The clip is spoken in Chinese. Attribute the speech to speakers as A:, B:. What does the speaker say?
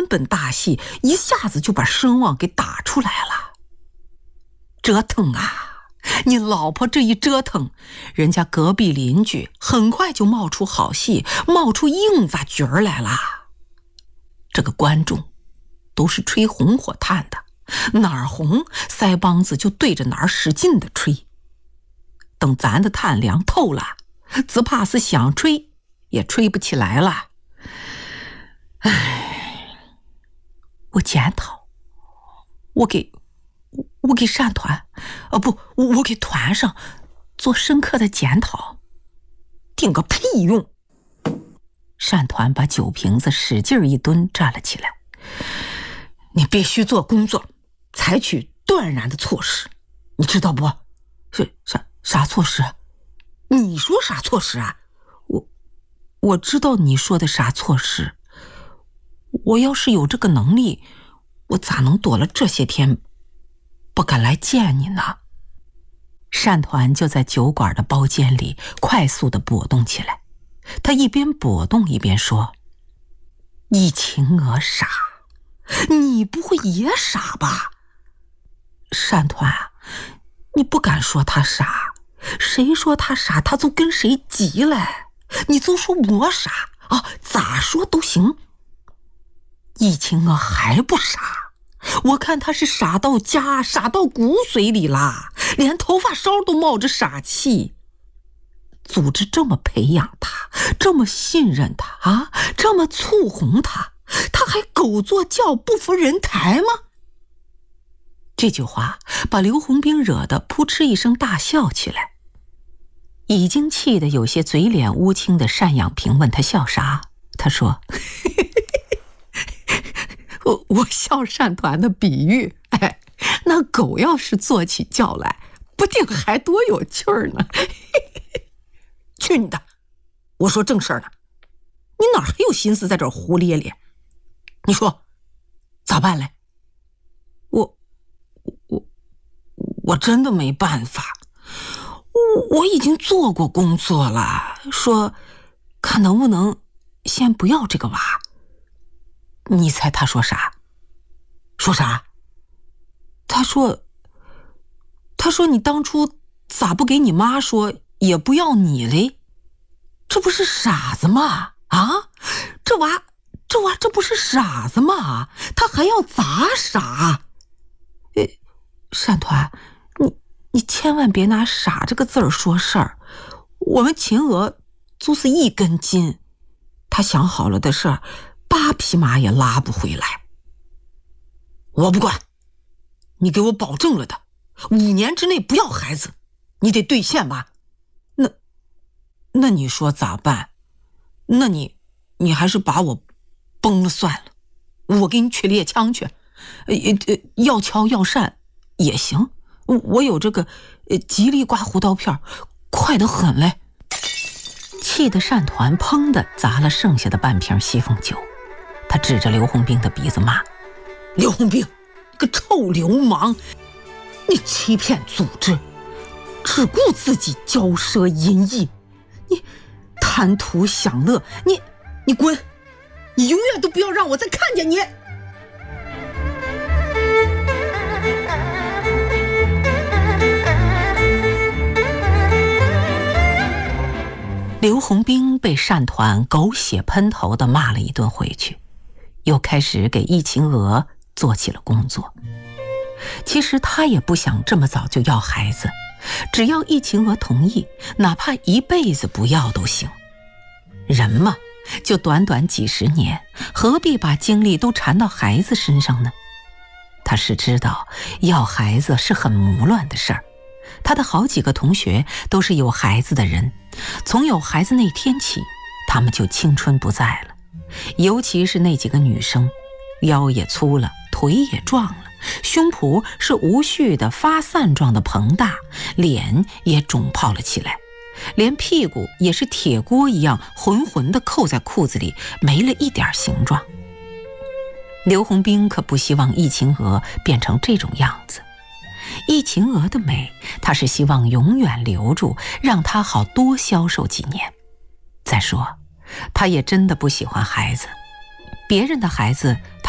A: 本大戏一下子就把声望给打出来了。折腾啊，你老婆这一折腾，人家隔壁邻居很快就冒出好戏，冒出硬子角来了。这个观众都是吹红火炭的，哪儿红腮帮子就对着哪儿使劲的吹。等咱的炭凉透了，只怕是想吹也吹不起来了。我检讨，我给善团，我给团上做深刻的检讨，顶个屁用！善团把酒瓶子使劲一蹲，站了起来。你必须做工作，采取断然的措施，你知道不？是啥措施？你说啥措施啊？我知道你说的啥措施。我要是有这个能力，我咋能躲了这些天不敢来见你呢？善团就在酒馆的包间里快速地跛动起来，他一边跛动一边说：易晴娥傻，你不会也傻吧？善团啊，你不敢说他傻，谁说他傻他就跟谁急了，你就说我傻啊，咋说都行。易晴娥还不傻，我看他是傻到家，傻到骨髓里啦，连头发梢都冒着傻气。组织这么培养他，这么信任他啊，这么簇红他，他还狗坐轿不服人抬吗？这句话把刘洪兵惹得扑哧一声大笑起来。已经气得有些嘴脸乌青的单养平问他笑啥，他说我笑善团的比喻，那狗要是坐起轿来，不定还多有趣儿呢。去你的！我说正事儿呢，你哪还有心思在这儿胡咧咧？你说咋办嘞？我真的没办法，我已经做过工作了，说看能不能先不要这个娃。你猜他说啥？说啥？他说你当初咋不给你妈说也不要你嘞？这不是傻子吗？啊，这娃这不是傻子吗？他还要咋傻？善团，你千万别拿傻这个字儿说事儿。我们秦娥就是一根筋，他想好了的事儿8匹马也拉不回来。我不管，你给我保证了的5年之内不要孩子，你得兑现吧？那你说咋办？那你还是把我崩了算了，我给你去猎枪去，要敲要扇也行，我有这个吉利刮胡刀片，快得很嘞。气得善团砰的砸了剩下的半瓶西凤酒，他指着刘洪兵的鼻子骂：刘洪兵，个臭流氓，你欺骗组织，只顾自己骄奢淫逸，你贪图享乐，你滚，你永远都不要让我再看见你。刘洪兵被善团狗血喷头的骂了一顿回去，又开始给易晴娥做起了工作。其实他也不想这么早就要孩子，只要易晴娥同意，哪怕一辈子不要都行。人嘛，就短短几十年，何必把精力都缠到孩子身上呢？他是知道要孩子是很磨乱的事儿，他的好几个同学都是有孩子的人，从有孩子那天起，他们就青春不在了。尤其是那几个女生，腰也粗了，腿也壮了，胸脯是无序的发散状的膨大，脸也肿泡了起来，连屁股也是铁锅一样浑浑地扣在裤子里，没了一点形状。刘洪兵可不希望易晴娥变成这种样子，易晴娥的美，他是希望永远留住，让她好多消受几年。再说，他也真的不喜欢孩子，别人的孩子